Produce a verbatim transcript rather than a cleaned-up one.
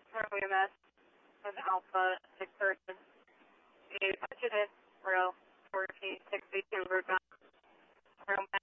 Where we met with Alpha six person. You budgeted row fourteen sixty-two route room